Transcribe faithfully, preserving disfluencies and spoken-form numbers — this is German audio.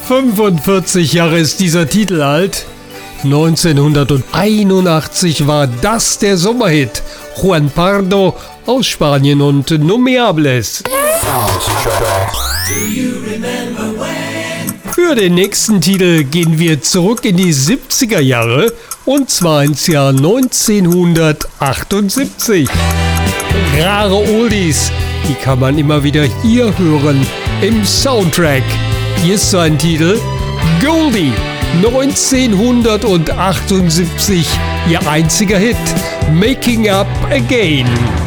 fünfundvierzig Jahre ist dieser Titel alt. neunzehnhunderteinundachtzig war das der Sommerhit. Juan Pardo aus Spanien und No Me Hables. Für den nächsten Titel gehen wir zurück in die siebziger Jahre und zwar ins Jahr neunzehnhundertachtundsiebzig. Rare Oldies, die kann man immer wieder hier hören im Soundtrack. Hier ist sein Titel Goldie, neunzehnhundertachtundsiebzig, ihr einziger Hit, Making Up Again.